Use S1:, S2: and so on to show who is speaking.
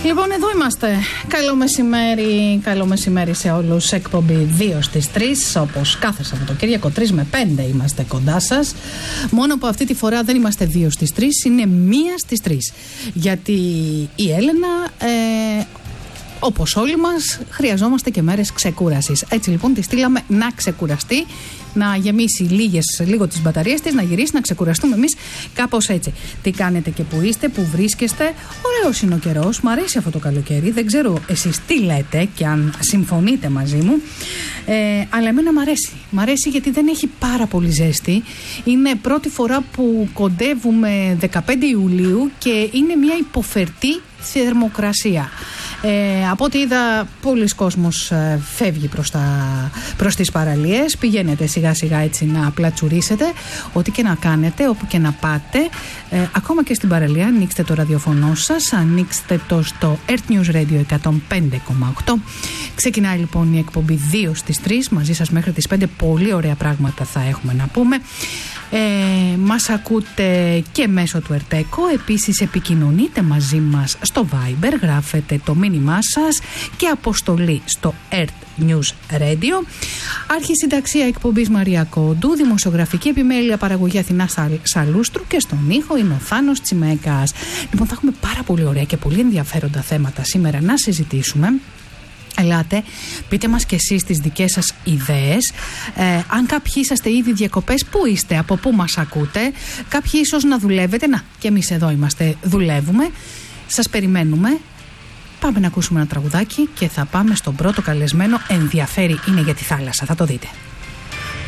S1: Λοιπόν, εδώ είμαστε. Καλό μεσημέρι σε όλους. Εκπομπή 2 στις 3, όπως κάθε Σαββατοκύριακο, 3 με 5 είμαστε κοντά σας. Μόνο που αυτή τη φορά δεν είμαστε 2 στις 3, είναι 1 στις 3. Γιατί η Έλενα, όπως όλοι μας, χρειαζόμαστε και μέρες ξεκούρασης. Έτσι λοιπόν τη στείλαμε να ξεκουραστεί, να γεμίσει λίγο τις μπαταρίες της, να γυρίσει, να ξεκουραστούμε εμείς κάπως έτσι. Τι κάνετε και που είστε, που βρίσκεστε? Ωραίος είναι ο καιρός, μ' αρέσει αυτό το καλοκαίρι. Δεν ξέρω εσείς τι λέτε και αν συμφωνείτε μαζί μου, αλλά εμένα μ' αρέσει γιατί δεν έχει πάρα πολύ ζέστη. Είναι πρώτη φορά που κοντεύουμε 15 Ιουλίου και είναι μια υποφερτή θερμοκρασία. Από ό,τι είδα, πολλοί κόσμος φεύγει προς τις παραλίες. Πηγαίνετε σιγά σιγά έτσι να πλατσουρίσετε. Ό,τι και να κάνετε, όπου και να πάτε, ακόμα και στην παραλία, ανοίξτε το ραδιοφωνό σας, ανοίξτε το στο Earth News Radio 105,8. Ξεκινάει λοιπόν η εκπομπή 2 στις 3, μαζί σας μέχρι τις 5. Πολύ ωραία πράγματα θα έχουμε να πούμε. Μας ακούτε και μέσω του Ερτέκο. Επίσης επικοινωνείτε μαζί μας στο Viber, γράφετε το μήνυμά σας και αποστολή στο Earth News Radio. Αρχισυνταξία εκπομπής Μαρία Κόντου, δημοσιογραφική επιμέλεια παραγωγή Αθηνά Σαλούστρου και στον ήχο είναι ο Θάνος Τσιμέκας. Λοιπόν, θα έχουμε πάρα πολύ ωραία και πολύ ενδιαφέροντα θέματα σήμερα να συζητήσουμε. Ελάτε, πείτε μας και εσείς τις δικές σας ιδέες. Αν κάποιοι είσαστε ήδη διακοπές, πού είστε, από πού μας ακούτε? Κάποιοι ίσως να δουλεύετε. Να, και εμείς εδώ είμαστε, δουλεύουμε. Σας περιμένουμε. Πάμε να ακούσουμε ένα τραγουδάκι και θα πάμε στον πρώτο καλεσμένο. Ενδιαφέρει είναι για τη θάλασσα, θα το δείτε.